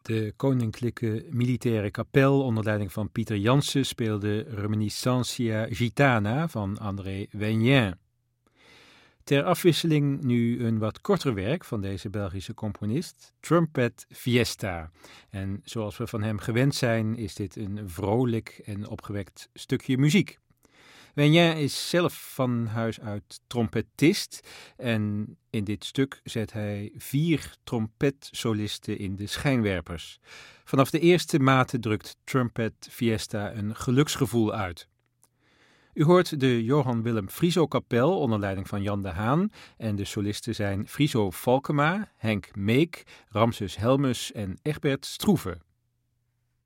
De Koninklijke Militaire Kapel onder leiding van Pieter Janssen speelde Reminiscentia Gitana van André Weignin. Ter afwisseling nu een wat korter werk van deze Belgische componist, Trumpet Fiesta. En zoals we van hem gewend zijn, is dit een vrolijk en opgewekt stukje muziek. Weignin is zelf van huis uit trompetist en in dit stuk zet hij 4 trompetsolisten in de schijnwerpers. Vanaf de eerste mate drukt Trumpet Fiesta een geluksgevoel uit. U hoort de Johan Willem Frieso Kapel onder leiding van Jan de Haan en de solisten zijn Friso Valkema, Henk Meek, Ramses Helmus en Egbert Stroeve.